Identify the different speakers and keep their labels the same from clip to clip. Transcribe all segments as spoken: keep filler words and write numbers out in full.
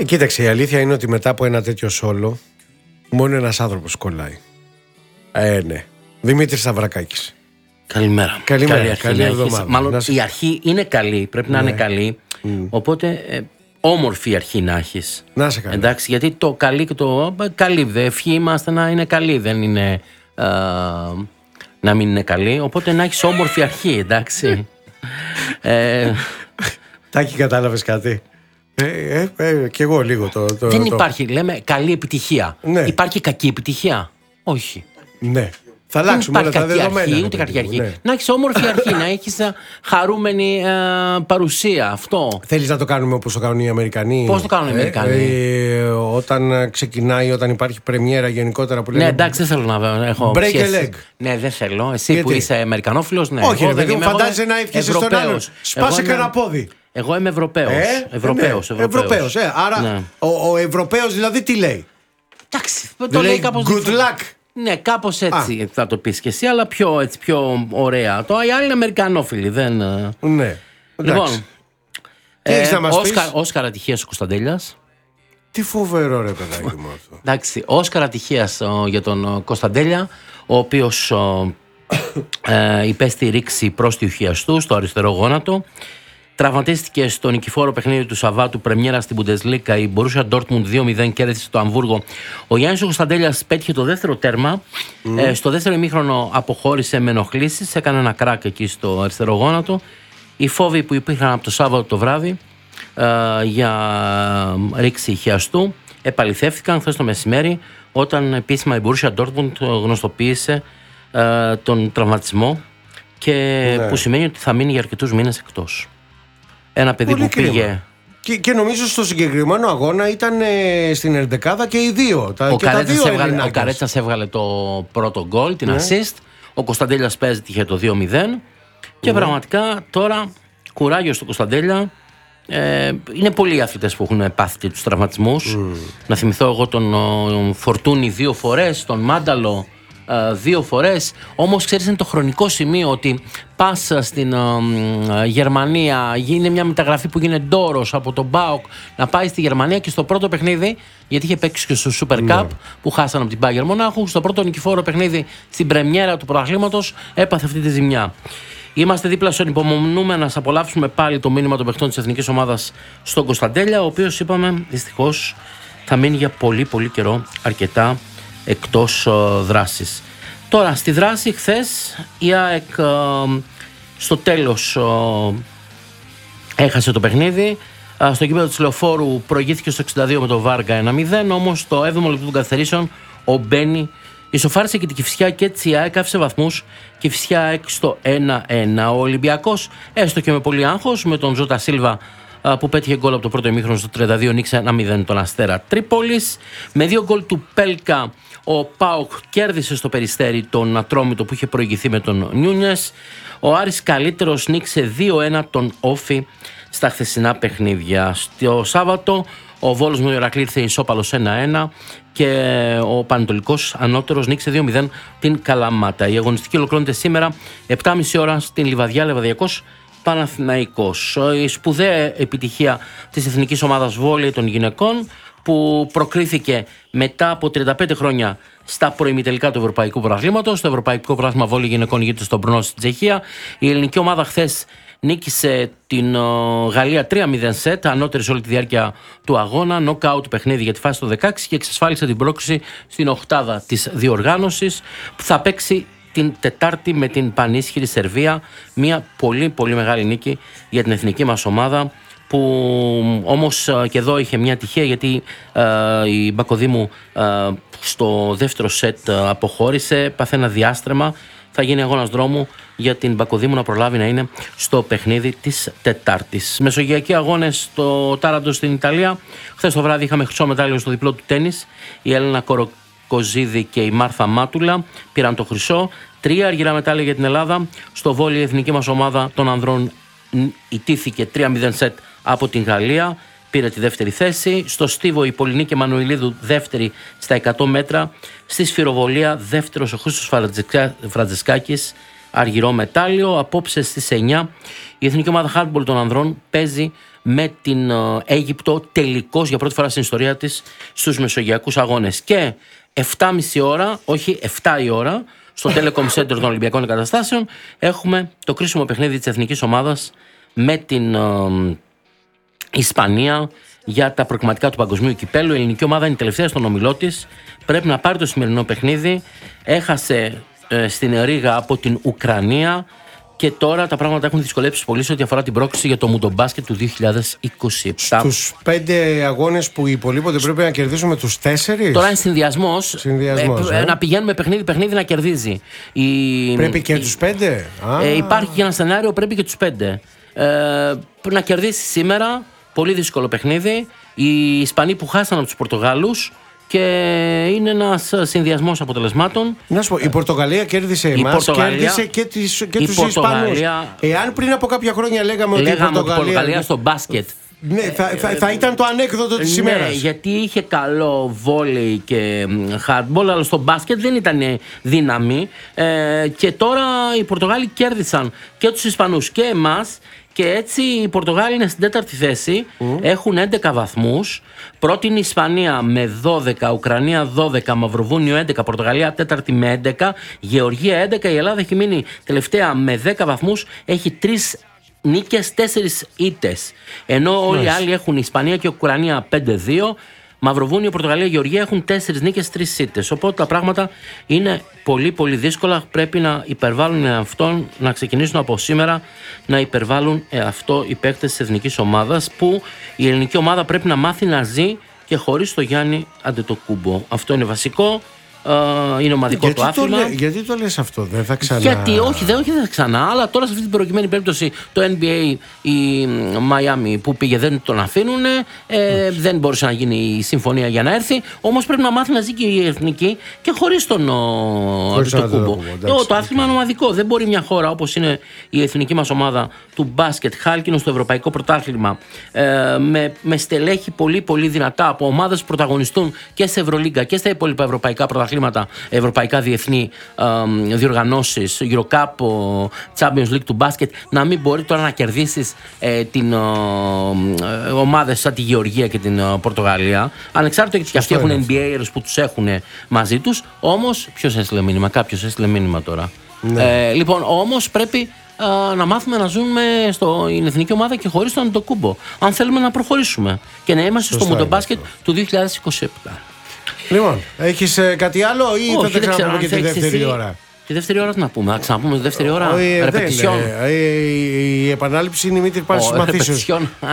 Speaker 1: Ε, κοίταξε, η αλήθεια είναι ότι μετά από ένα τέτοιο σόλο, μόνο ένας άνθρωπος κολλάει. Ε, ναι. Δημήτρης Σταυρακάκης.
Speaker 2: Καλημέρα.
Speaker 1: Καλημέρα.
Speaker 2: Καλή,
Speaker 1: καλή εβδομάδα.
Speaker 2: Μάλλον
Speaker 1: σε...
Speaker 2: η αρχή είναι καλή, πρέπει να
Speaker 1: ναι.
Speaker 2: είναι καλή. Mm. Οπότε ε, όμορφη αρχή να έχεις.
Speaker 1: Να σε καλή.
Speaker 2: Εντάξει, γιατί το καλή και το καλή, δε ευχή είμαστε να είναι καλή, δεν είναι α, να μην είναι καλή. Οπότε να έχεις όμορφη αρχή, εντάξει. ε,
Speaker 1: Τάκη, κατάλαβες κάτι? Ε, ε, ε, κι εγώ λίγο το, το
Speaker 2: Δεν
Speaker 1: το...
Speaker 2: υπάρχει, λέμε, καλή επιτυχία.
Speaker 1: Ναι.
Speaker 2: Υπάρχει κακή επιτυχία? Όχι.
Speaker 1: Ναι. Θα αλλάξουμε όλα τα δεδομένα.
Speaker 2: Αρχή, ούτε κακή αρχή.
Speaker 1: Ναι.
Speaker 2: Να έχεις όμορφη αρχή, να έχεις χαρούμενη α, παρουσία. Αυτό.
Speaker 1: Θέλεις να το κάνουμε όπως το κάνουν οι Αμερικανοί?
Speaker 2: Πώς το κάνουν οι Αμερικανοί?
Speaker 1: Ε, ε, όταν ξεκινάει, όταν υπάρχει πρεμιέρα γενικότερα που λένε.
Speaker 2: Ναι, εντάξει, δεν θέλω να έχω.
Speaker 1: Break
Speaker 2: σχέση.
Speaker 1: a leg.
Speaker 2: Ναι, δεν θέλω. Εσύ
Speaker 1: Γιατί?
Speaker 2: Που είσαι Αμερικανόφιλος, ναι.
Speaker 1: Όχι,
Speaker 2: εγώ
Speaker 1: ρε παιδί μου, φαντάζεσαι
Speaker 2: είμαι
Speaker 1: να εύχεσαι στον άλλον. Σπάσε κανένα πόδι.
Speaker 2: Εγώ είμαι Ευρωπαίος.
Speaker 1: Ε,
Speaker 2: Ευρωπαίος,
Speaker 1: ναι,
Speaker 2: Ευρωπαίος.
Speaker 1: Ευρωπαίος, ε. Άρα
Speaker 2: Ναι.
Speaker 1: ο, ο Ευρωπαίος δηλαδή τι λέει?
Speaker 2: Εντάξει,
Speaker 1: Δεν
Speaker 2: το λέει
Speaker 1: λέει
Speaker 2: κάπως.
Speaker 1: good luck.
Speaker 2: Ναι, κάπως έτσι. Α. Θα το πεις και εσύ, αλλά πιο, έτσι, πιο ωραία. Το, οι άλλοι είναι Αμερικανόφιλοι. Δεν...
Speaker 1: Ναι.
Speaker 2: Λοιπόν.
Speaker 1: Τι έχεις να μας πεις?
Speaker 2: Όσκαρ ατυχίας ο Κωνσταντέλιας.
Speaker 1: Τι φοβερό, ρε παιδάκι μου αυτό.
Speaker 2: Εντάξει, Όσκαρ ατυχίας για τον Κωνσταντέλια, ο οποίος ε, υπέστη ρήξη πρόστιου χιαστού στο αριστερό γόνατο. Τραυματίστηκε στο νικηφόρο παιχνίδι του Σαββάτου, πρεμιέρα στην Bundesliga. Η Borussia Dortmund δύο μηδέν κέρδισε το Αμβούργο. Ο Γιάννης ο Κωνσταντέλιας πέτυχε το δεύτερο τέρμα. Mm. Ε, στο δεύτερο ημίχρονο αποχώρησε με ενοχλήσεις, έκανε ένα κράκ εκεί στο αριστερό γόνατο. Οι φόβοι που υπήρχαν από το Σάββατο το βράδυ ε, για ρήξη χιαστού επαληθεύτηκαν χθες το μεσημέρι, όταν επίσημα η Borussia Dortmund γνωστοποίησε ε, τον τραυματισμό, και ναι. που σημαίνει ότι θα μείνει για αρκετούς μήνες εκτός. Ένα παιδί
Speaker 1: Πολύ
Speaker 2: που
Speaker 1: κρίμα.
Speaker 2: πήγε.
Speaker 1: Και, και νομίζω στο συγκεκριμένο αγώνα ήταν ε, στην ενδεκάδα και οι δύο. Τα,
Speaker 2: Ο
Speaker 1: και τα δύο
Speaker 2: έβγαλε, ο Καρέτσας έβγαλε το πρώτο γκολ, την ναι. assist. Ο Κωνσταντέλιας παίζει, είχε το δύο μηδέν. Και ναι. πραγματικά τώρα κουράγιο στο Κωνσταντέλια. Ε, είναι πολλοί οι αθλητές που έχουν πάθει τους τραυματισμούς. Mm. Να θυμηθώ εγώ τον ο, Φορτούνη δύο φορές, τον Μάνταλο Uh, δύο φορές. Όμως ξέρεις, είναι το χρονικό σημείο ότι πας στην uh, Γερμανία, γίνει μια μεταγραφή που γίνεται ντόρος από τον ΠΑΟΚ να πάει στη Γερμανία, και στο πρώτο παιχνίδι, γιατί είχε παίξει και στο Super Cup yeah. που χάσανε από την Bayern Μονάχου, στο πρώτο νικηφόρο παιχνίδι στην πρεμιέρα του πρωταθλήματος έπαθε αυτή τη ζημιά. Είμαστε δίπλα στον υπομονούμε να σας απολαύσουμε πάλι το μήνυμα των παιχτών της εθνικής ομάδας στον Κωνσταντέλια, ο οποίος, είπαμε, δυστυχώς θα μείνει για πολύ πολύ καιρό αρκετά εκτός uh, δράσης. Τώρα στη δράση χθες η ΑΕΚ uh, στο τέλος uh, έχασε το παιχνίδι. Uh, στο γήπεδο της Λεωφόρου προηγήθηκε στο εξήντα δύο με το Βάργα ένα μηδέν, όμως στο έβδομο λεπτό των καθυστερήσεων ο Μπένι ισοφάρισε και την Κηφισιά, και έτσι η ΑΕΚ άφησε βαθμούς. Κηφισιά ΑΕΚ στο ένα ένα. Ο Ολυμπιακός, έστω και με πολύ άγχος, με τον Ζώτα Σίλβα που πέτυχε γκολ από το πρώτο ημίχρονο στο τριάντα δύο, νίξε ένα μηδέν τον Αστέρα Τρίπολης. Με δύο γκολ του Πέλκα ο ΠΑΟΚ κέρδισε στο Περιστέρι τον Ατρόμητο που είχε προηγηθεί με τον Νιούνιες. Ο Άρης καλύτερος νίξε δύο ένα τον Όφι στα χθεσινά παιχνίδια. Στο Σάββατο ο Βόλος με το Ηρακλή ήρθε ισόπαλος ένα ένα, και ο Πανετολικός ανώτερος νίξε δύο μηδέν την Καλαμάτα. Η αγωνιστική ολοκληρώνεται σήμερα επτά και μισή ώρα στην Λιβαδιά, Λεβαδιακός Παναθηναϊκός. Η σπουδαία επιτυχία της εθνικής ομάδας βόλεϊ των γυναικών, που προκρίθηκε μετά από τριάντα πέντε χρόνια στα προημιτελικά του Ευρωπαϊκού Πρωταθλήματος. Το Ευρωπαϊκό Πρωτάθλημα Βόλεϊ Γυναικών γίνεται στον Brno στην Τσεχία. Η ελληνική ομάδα χθες νίκησε την uh, Γαλλία τρία μηδέν σετ, ανώτερη σε όλη τη διάρκεια του αγώνα, νοκάουτ παιχνίδι για τη φάση των δεκαέξι, και εξασφάλισε την πρόκριση στην οκτάδα της διοργάνωσης, που θα παίξει την Τετάρτη με την πανίσχυρη Σερβία. Μια πολύ πολύ μεγάλη νίκη για την εθνική μας ομάδα, που όμως και εδώ είχε μια τυχαία, γιατί ε, η Μπακοδήμου ε, στο δεύτερο σετ αποχώρησε, πάθε ένα διάστρεμα. Θα γίνει αγώνας δρόμου για την Μπακοδήμου να προλάβει να είναι στο παιχνίδι της Τετάρτης. Μεσογειακοί αγώνες στο Τάραντο στην Ιταλία. Χθες το βράδυ είχαμε χρυσό μετάλλιο στο διπλό του τένις. Η Έλενα Κοροκοζίδη και η Μάρθα Μάτουλα πήραν το χρυσό. Τρία αργυρά μετάλλια για την Ελλάδα. Στο βόλεϊ η εθνική μας ομάδα των ανδρών ιτήθηκε τρία μηδέν σετ από την Γαλλία, πήρε τη δεύτερη θέση. Στο στίβο η Πολυνίκη Μανουηλίδου δεύτερη στα εκατό μέτρα. Στη σφυροβολία δεύτερος ο Χρήστος Φραντζεσκάκης, αργυρό μετάλλιο. Απόψε στις εννιά η Εθνική Ομάδα Handball των ανδρών παίζει με την Αίγυπτο τελικώς για πρώτη φορά στην ιστορία της στους Μεσογειακούς Αγώνες. Και εφτά και μισή ώρα, όχι εφτά η ώρα, στο Telecom Center των Ολυμπιακών Εγκαταστάσεων έχουμε το κρίσιμο παιχνίδι της Εθνικής Ομάδας με την ε, Ισπανία για τα προκριματικά του Παγκοσμίου Κυπέλλου. Η ελληνική ομάδα είναι η τελευταία στον ομιλό της. Πρέπει να πάρει το σημερινό παιχνίδι. Έχασε ε, στην Ρήγα από την Ουκρανία. Και τώρα τα πράγματα έχουν δυσκολέψει πολύ σε ό,τι αφορά την πρόκληση για το Μουντομπάσκετ του δύο χιλιάδες είκοσι επτά.
Speaker 1: Στους πέντε αγώνες που υπολείπονται πρέπει να κερδίσουμε τους τέσσερις.
Speaker 2: Τώρα είναι συνδυασμός.
Speaker 1: Συνδυασμός
Speaker 2: ε,
Speaker 1: ε.
Speaker 2: Να πηγαίνουμε παιχνίδι-παιχνίδι να κερδίζει. Η...
Speaker 1: Πρέπει και η... τους πέντε.
Speaker 2: Ε, υπάρχει και ένα σενάριο, πρέπει και τους πέντε. Ε, να κερδίσει σήμερα. Πολύ δύσκολο παιχνίδι. Οι Ισπανοί που χάσαν από τους Πορτογάλους. Και είναι ένας συνδυασμός αποτελεσμάτων.
Speaker 1: Να σου πω, η Πορτογαλία κέρδισε εμάς, κέρδισε και, τις, και τους Ισπανούς. Εάν πριν από κάποια χρόνια λέγαμε, λέγαμε ότι η Πορτογαλία,
Speaker 2: η Πορτογαλία στο μπάσκετ
Speaker 1: ναι, θα, θα, θα ήταν το ανέκδοτο της
Speaker 2: ναι,
Speaker 1: ημέρας.
Speaker 2: Γιατί είχε καλό βόλεϊ και hardball, αλλά στο μπάσκετ δεν ήταν δύναμη. Ε, και τώρα οι Πορτογάλοι κέρδισαν και τους Ισπανούς και εμάς. Και έτσι οι Πορτογάλοι είναι στην τέταρτη θέση, mm. έχουν έντεκα βαθμούς. Πρώτη είναι η Ισπανία με δώδεκα, Ουκρανία δώδεκα, Μαυροβούνιο έντεκα, Πορτογαλία τέταρτη με έντεκα, Γεωργία έντεκα. Η Ελλάδα έχει μείνει τελευταία με δέκα βαθμούς, έχει τρεις νίκες, τέσσερις ήττες. Ενώ όλοι οι nice. άλλοι έχουν, η Ισπανία και η Ουκρανία πέντε δύο. Μαυροβούνιο, Πορτογαλία, Γεωργία έχουν τέσσερις νίκες, τρεις ήττες. Οπότε τα πράγματα είναι πολύ πολύ δύσκολα. Πρέπει να υπερβάλλουν αυτόν, να ξεκινήσουν από σήμερα να υπερβάλλουν αυτό οι παίκτες της εθνικής ομάδας, που η ελληνική ομάδα πρέπει να μάθει να ζει και χωρίς το Γιάννη Αντετοκούμπο. Αυτό είναι βασικό. Uh, είναι ομαδικό
Speaker 1: γιατί
Speaker 2: το άθλημα.
Speaker 1: Το λέ, γιατί το λες αυτό, δεν θα ξανά.
Speaker 2: Γιατί, όχι, δεν, όχι, δεν θα ξανά, αλλά τώρα σε αυτή την προκειμένη περίπτωση το N B A, η Μαϊάμι που πήγε δεν τον αφήνουν, ε, δεν μπορούσε να γίνει η συμφωνία για να έρθει. Όμως πρέπει να μάθει να ζει και η εθνική και χωρίς τον Αντετοκούμπο. Το, το άθλημα είναι ομαδικό. Δεν μπορεί μια χώρα όπως είναι η εθνική μας ομάδα του μπάσκετ, χάλκινο στο ευρωπαϊκό πρωτάθλημα, ε, με, με στελέχη πολύ πολύ δυνατά από ομάδες που πρωταγωνιστούν και σε Ευρωλίγκα και στα υπόλοιπα ευρωπαϊκά πρωταθλήματα, ευρωπαϊκά διεθνή ε, διοργανώσεις, Eurocup, Champions League του μπάσκετ, να μην μπορεί τώρα να κερδίσεις ε, την ε, ε, ομάδες σαν τη Γεωργία και την ε, Πορτογαλία, ανεξάρτητα γιατί και αυτοί έχουν N B A'ers που τους έχουν μαζί τους. Όμως, ποιος έστειλε μήνυμα, κάποιος έστειλε μήνυμα τώρα. Ναι. Ε, λοιπόν, όμως πρέπει Uh, να μάθουμε να ζούμε στην εθνική ομάδα και χωρίς τον Αντετοκούμπο, αν θέλουμε να προχωρήσουμε και να είμαστε στο Μουντομπάσκετ του δύο χιλιάδες είκοσι επτά.
Speaker 1: Λοιπόν, έχεις ε, κάτι άλλο ή
Speaker 2: όχι,
Speaker 1: θα τα ξαναπούμε και τη δεύτερη εσύ... ώρα?
Speaker 2: Τη δεύτερη ώρα τι να πούμε, να ξαναπούμε τη δεύτερη ώρα. Ρεπετησιόν.
Speaker 1: Η επανάληψη είναι η μήτρη πάσης της μαθήσεως.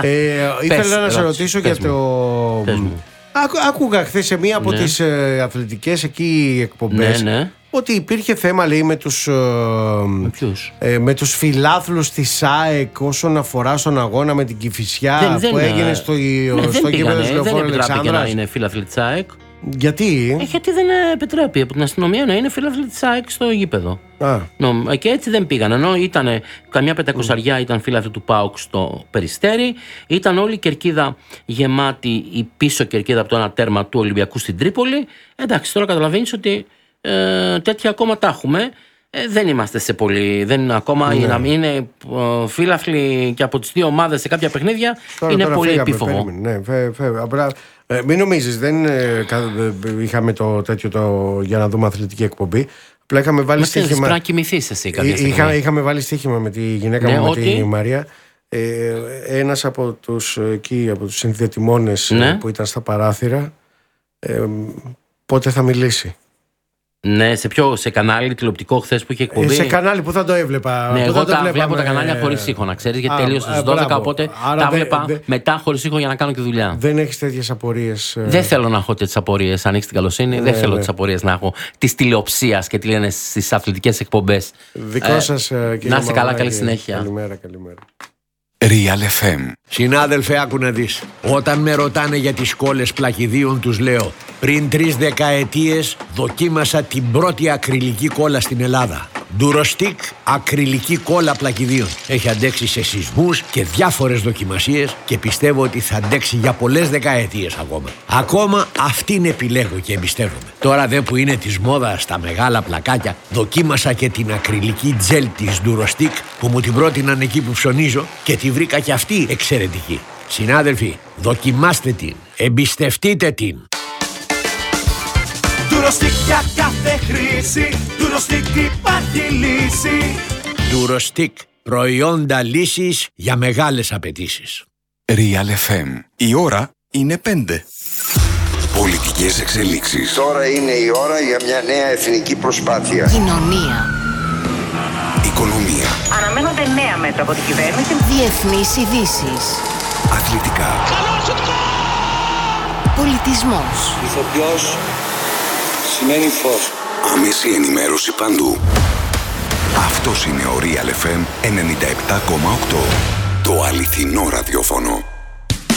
Speaker 1: Ήθελα να σε ρωτήσω για το... Άκουγα χθες σε μία από τις αθλητικές εκεί εκπομπές ότι υπήρχε θέμα, λέει, με τους,
Speaker 2: με,
Speaker 1: ε, με τους φιλάθλους της ΑΕΚ όσον αφορά στον αγώνα με την Κηφισιά δεν, δεν, που έγινε στο,
Speaker 2: ναι,
Speaker 1: στο γήπεδο της Λεωφόρου Αλεξάνδρας.
Speaker 2: Δεν να είναι φιλάθλοι της ΑΕΚ.
Speaker 1: Γιατί?
Speaker 2: Ε, γιατί δεν επιτρέπει από την αστυνομία να είναι φιλάθλοι της ΑΕΚ στο γήπεδο. Α. No, και έτσι δεν πήγαν. Ενώ ήταν καμιά πεντακοσαριά mm. ήταν φιλάθλοι του ΠΑΟΚ στο Περιστέρι. Ήταν όλη η κερκίδα γεμάτη, η πίσω κερκίδα από το ένα τέρμα του Ολυμπιακού στην Τρίπολη. Εντάξει, τώρα καταλαβαίνεις ότι ε, τέτοια ακόμα τα έχουμε. Ε, δεν είμαστε σε πολύ. Δεν ακόμα ναι. να είναι ε, φίλαθλοι και από τις δύο ομάδες σε κάποια παιχνίδια. Τώρα, είναι τώρα πολύ φύγαμε, επίφοβο.
Speaker 1: Ναι, φε, φε, απλά, ε, μην νομίζεις, δεν ε, είχαμε το τέτοιο το, για να δούμε αθλητική εκπομπή. Απλά είχαμε βάλει στοίχημα.
Speaker 2: Πρέπει να κοιμηθείς εσύ κάποια στιγμή.
Speaker 1: Είχα, είχαμε βάλει στοίχημα με τη γυναίκα ναι, μου, ότι... με τη Μαρία. Ε, ένας από τους, εκεί, από τους συνδετημόνες ναι. που ήταν στα παράθυρα, ε, πότε θα μιλήσει.
Speaker 2: Ναι, σε ποιο, σε κανάλι τηλεοπτικό χθες που είχε εκπομπή.
Speaker 1: Ε, σε κανάλι που θα το έβλεπα.
Speaker 2: Ναι, εγώ
Speaker 1: τα
Speaker 2: βλέπαμε... βλέπω τα κανάλια χωρίς ήχο, να ξέρεις, γιατί τελείωσε στις δώδεκα. Οπότε άρα τα βλέπα δε, μετά χωρίς ήχο για να κάνω και δουλειά.
Speaker 1: Δεν έχεις τέτοιες απορίες.
Speaker 2: Δεν θέλω να έχω τέτοιες απορίες, αν έχεις την καλοσύνη. Ναι, δεν θέλω ναι. τις απορίες να έχω της τηλεοψίας και τι λένε στις αθλητικές εκπομπές.
Speaker 1: Δικό ε, σας, κύριε.
Speaker 2: Να είστε καλά, καλή συνέχεια.
Speaker 1: Καλημέρα, καλημέρα.
Speaker 3: Real εφ εμ.
Speaker 4: Συνάδελφε, άκου να δεις. Όταν με ρωτάνε για τις κόλλες πλακιδίων, τους λέω: πριν τρεις δεκαετίες δοκίμασα την πρώτη ακριλική κόλλα στην Ελλάδα. Durostic ακριλική κόλλα πλακιδίων. Έχει αντέξει σε σεισμούς και διάφορες δοκιμασίες και πιστεύω ότι θα αντέξει για πολλές δεκαετίες ακόμα. Ακόμα αυτήν επιλέγω και εμπιστεύομαι. Τώρα δε που είναι της μόδας στα μεγάλα πλακάκια, δοκίμασα και την ακριλική τζέλ της Durostic που μου την πρότειναν εκεί που ψωνίζω και τη βρήκα και αυτή εξαιρετική. Συνάδελφοι, δοκιμάστε την, εμπιστευτείτε την.
Speaker 5: Durostic για κάθε χρήση, Durostic υπάρχει λύση.
Speaker 4: Durostic, προϊόντα λύσης για μεγάλες απαιτήσεις.
Speaker 3: Real εφ εμ. Η ώρα είναι πέντε. Πολιτικές εξελίξεις.
Speaker 6: Τώρα είναι η ώρα για μια νέα εθνική προσπάθεια.
Speaker 7: Κοινωνία.
Speaker 3: Οικονομία.
Speaker 8: Αναμένονται νέα μέτρα από την κυβέρνηση.
Speaker 7: Διεθνείς ειδήσεις.
Speaker 3: Αθλητικά.
Speaker 7: Πολιτισμός.
Speaker 6: Ηθοποιός σημαίνει φως.
Speaker 3: Άμεση ενημέρωση παντού. Αυτός είναι ο Real εφ εμ ενενήντα επτά κόμμα οκτώ. Το αληθινό ραδιόφωνο.